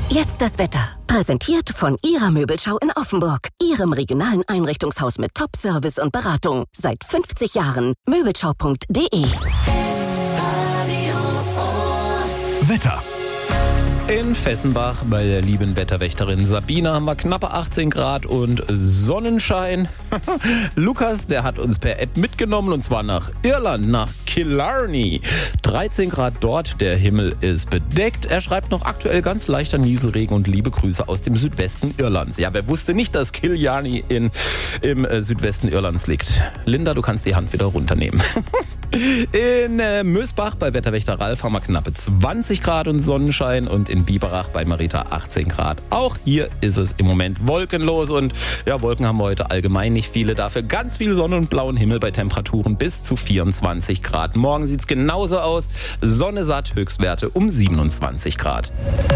Jetzt das Wetter. Präsentiert von Ihrer Möbelschau in Offenburg. Ihrem regionalen Einrichtungshaus mit Top-Service und Beratung. Seit 50 Jahren. Möbelschau.de. Wetter. In Fessenbach bei der lieben Wetterwächterin Sabine haben wir knappe 18 Grad und Sonnenschein. Lukas, der hat uns per App mitgenommen und zwar nach Irland, nach Killarney. 13 Grad dort, der Himmel ist bedeckt. Er schreibt noch aktuell ganz leichter Nieselregen und liebe Grüße aus dem Südwesten Irlands. Ja, wer wusste nicht, dass Killarney im Südwesten Irlands liegt? Linda, du kannst die Hand wieder runternehmen. In Mösbach bei Wetterwächter Ralf haben wir knappe 20 Grad und Sonnenschein und in Biberach bei Marita 18 Grad. Auch hier ist es im Moment wolkenlos und ja, Wolken haben wir heute allgemein nicht viele. Dafür ganz viel Sonne und blauen Himmel bei Temperaturen bis zu 24 Grad. Morgen sieht es genauso aus. Sonne satt, Höchstwerte um 27 Grad.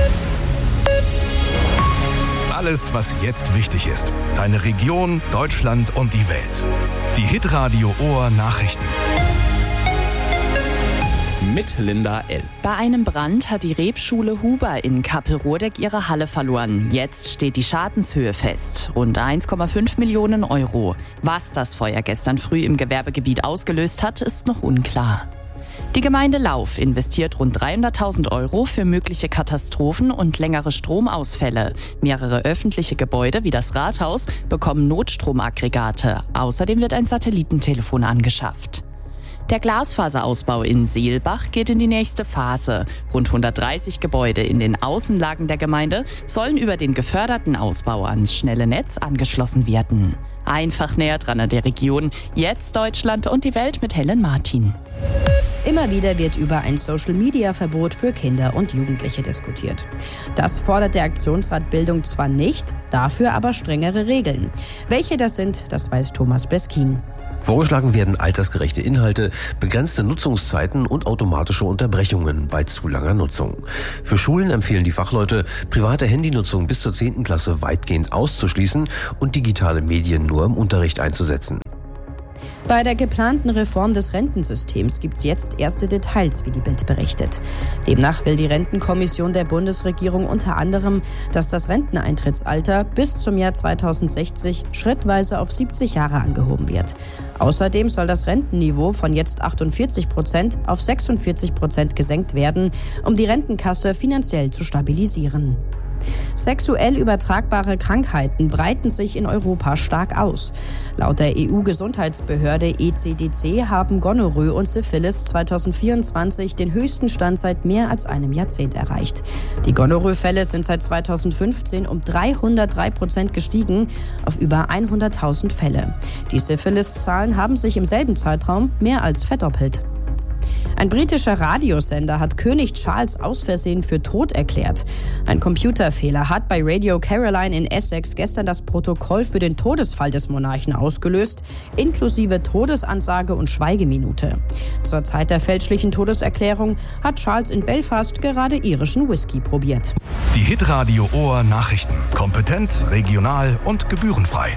Alles, was jetzt wichtig ist. Deine Region, Deutschland und die Welt. Die Hitradio Ohr Nachrichten. Mit Linda L. Bei einem Brand hat die Rebschule Huber in Kappelrodeck ihre Halle verloren. Jetzt steht die Schadenshöhe fest. Rund 1,5 Millionen Euro. Was das Feuer gestern früh im Gewerbegebiet ausgelöst hat, ist noch unklar. Die Gemeinde Lauf investiert rund 300.000 Euro für mögliche Katastrophen und längere Stromausfälle. Mehrere öffentliche Gebäude wie das Rathaus bekommen Notstromaggregate. Außerdem wird ein Satellitentelefon angeschafft. Der Glasfaserausbau in Seelbach geht in die nächste Phase. Rund 130 Gebäude in den Außenlagen der Gemeinde sollen über den geförderten Ausbau ans schnelle Netz angeschlossen werden. Einfach näher dran an der Region. Jetzt Deutschland und die Welt mit Helen Martin. Immer wieder wird über ein Social-Media-Verbot für Kinder und Jugendliche diskutiert. Das fordert der Aktionsrat Bildung zwar nicht, dafür aber strengere Regeln. Welche das sind, das weiß Thomas Beskin. Vorgeschlagen werden altersgerechte Inhalte, begrenzte Nutzungszeiten und automatische Unterbrechungen bei zu langer Nutzung. Für Schulen empfehlen die Fachleute, private Handynutzung bis zur 10. Klasse weitgehend auszuschließen und digitale Medien nur im Unterricht einzusetzen. Bei der geplanten Reform des Rentensystems gibt es jetzt erste Details, wie die Bild berichtet. Demnach will die Rentenkommission der Bundesregierung unter anderem, dass das Renteneintrittsalter bis zum Jahr 2060 schrittweise auf 70 Jahre angehoben wird. Außerdem soll das Rentenniveau von jetzt 48% auf 46% gesenkt werden, um die Rentenkasse finanziell zu stabilisieren. Sexuell übertragbare Krankheiten breiten sich in Europa stark aus. Laut der EU-Gesundheitsbehörde ECDC haben Gonorrhoe und Syphilis 2024 den höchsten Stand seit mehr als einem Jahrzehnt erreicht. Die Gonorrhoe-Fälle sind seit 2015 um 303% gestiegen auf über 100.000 Fälle. Die Syphilis-Zahlen haben sich im selben Zeitraum mehr als verdoppelt. Ein britischer Radiosender hat König Charles aus Versehen für tot erklärt. Ein Computerfehler hat bei Radio Caroline in Essex gestern das Protokoll für den Todesfall des Monarchen ausgelöst, inklusive Todesansage und Schweigeminute. Zur Zeit der fälschlichen Todeserklärung hat Charles in Belfast gerade irischen Whisky probiert. Die Hitradio Ohr Nachrichten. Kompetent, regional und gebührenfrei.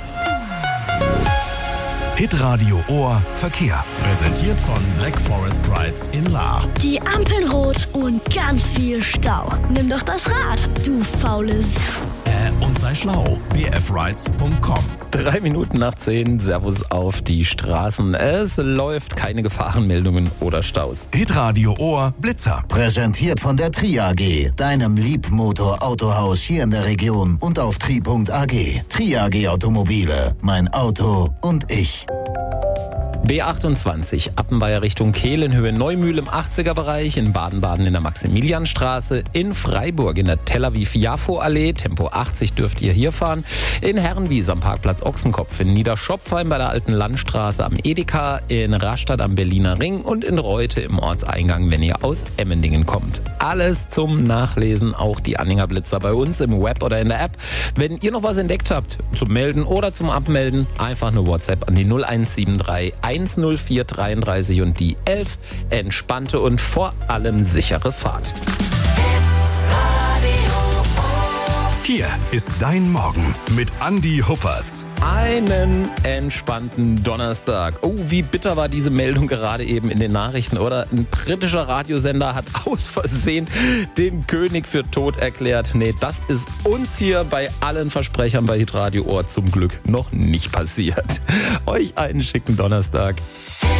Hitradio Ohr Verkehr. Präsentiert von Black Forest Rides in Lahr. Die Ampeln rot und ganz viel Stau. Nimm doch das Rad, du faules. Und sei schlau. bfrides.com. 3 Minuten nach 10. Servus auf die Straßen. Es läuft, keine Gefahrenmeldungen oder Staus. Hitradio Ohr Blitzer. Präsentiert von der Tri AG, deinem Liebmotor-Autohaus hier in der Region und auf tri.ag. Tri AG Automobile, mein Auto und ich. B28, Appenweier Richtung Kehlenhöhe, Neumühl im 80er-Bereich, in Baden-Baden in der Maximilianstraße, in Freiburg in der Tel Aviv-Jafo-Allee, Tempo 80 dürft ihr hier fahren, in Herrenwies am Parkplatz Ochsenkopf, in Niederschopfheim bei der Alten Landstraße am Edeka, in Rastatt am Berliner Ring und in Reute im Ortseingang, wenn ihr aus Emmendingen kommt. Alles zum Nachlesen, auch die Anhängerblitzer bei uns im Web oder in der App. Wenn ihr noch was entdeckt habt, zum Melden oder zum Abmelden, einfach eine WhatsApp an die 0173 10433 und die 11. Entspannte und vor allem sichere Fahrt. Hier ist dein Morgen mit Andi Huppertz. Einen entspannten Donnerstag. Oh, wie bitter war diese Meldung gerade eben in den Nachrichten, oder? Ein britischer Radiosender hat aus Versehen den König für tot erklärt. Nee, das ist uns hier bei allen Versprechern bei Hitradio Ohr zum Glück noch nicht passiert. Euch einen schicken Donnerstag.